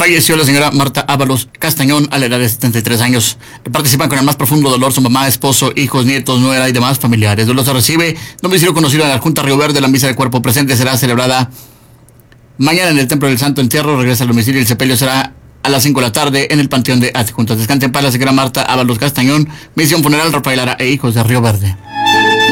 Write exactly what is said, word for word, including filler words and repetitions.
Falleció la señora Marta Ábalos Castañón a la edad de setenta y tres años. Participan con el más profundo dolor su mamá, esposo, hijos, nietos, nuera y demás familiares. Dolor se recibe domicilio conocido en la Junta Río Verde. La misa de cuerpo presente será celebrada mañana en el Templo del Santo Entierro. Regresa al domicilio y el sepelio será a las cinco de la tarde en el Panteón de Adjuntas. Descanse en paz la señora Marta Ábalos Castañón. Misión Funeral Rafael Lara e Hijos de Río Verde.